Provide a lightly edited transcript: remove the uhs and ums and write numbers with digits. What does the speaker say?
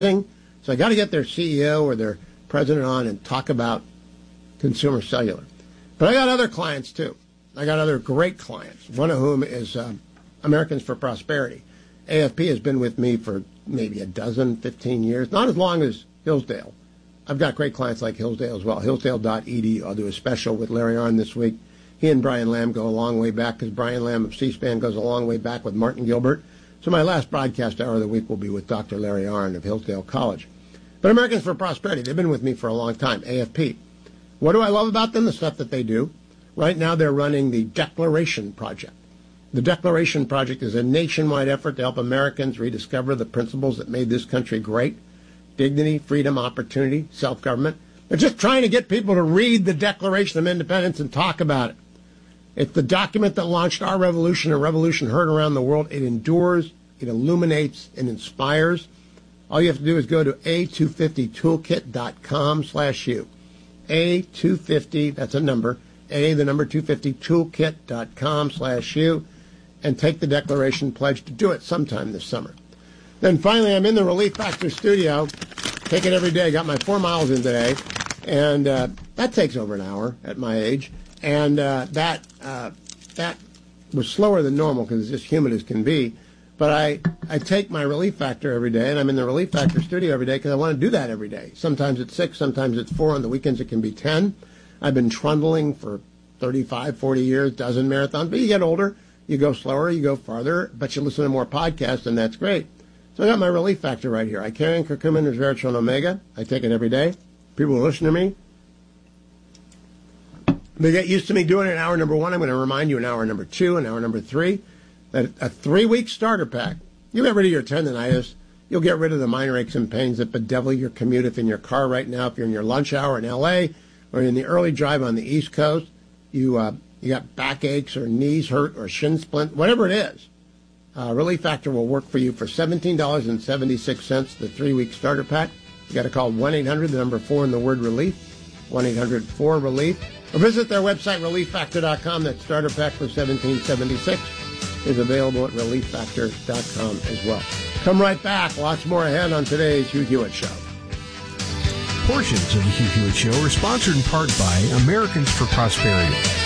So I got to get their CEO or their president on and talk about consumer cellular. But I got other clients, too. I got other great clients, one of whom is Americans for Prosperity. AFP has been with me for maybe 15 years, not as long as Hillsdale. I've got great clients like Hillsdale as well, hillsdale.edu. I'll do a special with Larry Arnn this week. He and Brian Lamb go a long way back because Brian Lamb of C-SPAN goes a long way back with Martin Gilbert. So my last broadcast hour of the week will be with Dr. Larry Arnn of Hillsdale College. But Americans for Prosperity, they've been with me for a long time, AFP. What do I love about them? The stuff that they do. Right now they're running the Declaration Project. The Declaration Project is a nationwide effort to help Americans rediscover the principles that made this country great. Dignity, freedom, opportunity, self-government. They're just trying to get people to read the Declaration of Independence and talk about it. It's the document that launched our revolution, a revolution heard around the world. It endures, it illuminates, it inspires. All you have to do is go to a250toolkit.com/u. A250, that's a number, the number 250toolkit.com/u, and take the Declaration pledge to do it sometime this summer. Then finally, I'm in the Relief Factor studio. Take it every day. Got my 4 miles in today, and that takes over an hour at my age. And that was slower than normal because it's just humid as can be. But I take my Relief Factor every day, and I'm in the Relief Factor studio every day because I want to do that every day. Sometimes it's 6, sometimes it's 4. On the weekends it can be 10. I've been trundling for 35, 40 years, dozen marathons. But you get older, you go slower, you go farther, but you listen to more podcasts, and that's great. So I got my Relief Factor right here. I carry in curcumin, resveratrol, omega. I take it every day. People who listen to me, they get used to me doing it in hour number 1. I'm going to remind you in hour number 2 and hour number 3 that a 3-week starter pack, you get rid of your tendinitis, you'll get rid of the minor aches and pains that bedevil your commute if in your car right now, if you're in your lunch hour in L.A. or in the early drive on the East Coast, you got back aches or knees hurt or shin splint, whatever it is. Relief Factor will work for you for $17.76, the 3-week starter pack. You got to call 1-800, the number 4 and the word relief, 1-800-4-RELIEF. Or visit their website, relieffactor.com. That starter pack for $17.76 is available at relieffactor.com as well. Come right back. Lots more ahead on today's Hugh Hewitt Show. Portions of the Hugh Hewitt Show are sponsored in part by Americans for Prosperity.